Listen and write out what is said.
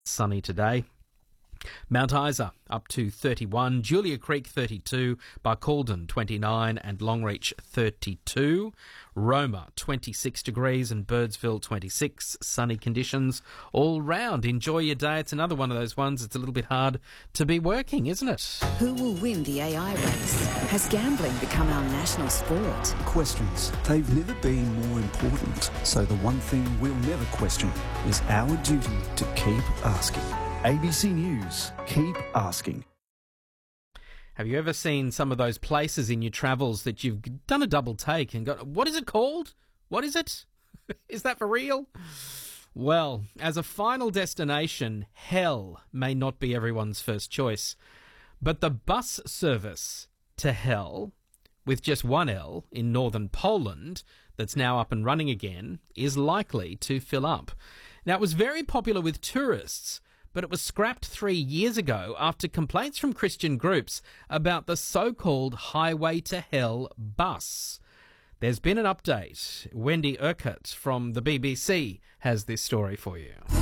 Sunny today. Mount Isa up to 31, Julia Creek 32, Barcaldine 29 and Longreach 32, Roma 26 degrees and Birdsville 26, sunny conditions all round. Enjoy your day. It's another one of those ones it's a little bit hard to be working, isn't it? Who will win the AI race? Has gambling become our national sport? Questions. They've never been more important. So the one thing we'll never question is our duty to keep asking. ABC News, keep asking. Have you ever seen some of those places in your travels that you've done a double take and got, what is it called? What is it? Is that for real? Well, as a final destination, hell may not be everyone's first choice. But the bus service to hell, with just one L in northern Poland, that's now up and running again, is likely to fill up. Now, it was very popular with tourists, but it was scrapped 3 years ago after complaints from Christian groups about the so-called Highway to Hell bus. There's been an update. Wendy Urquhart from the BBC has this story for you.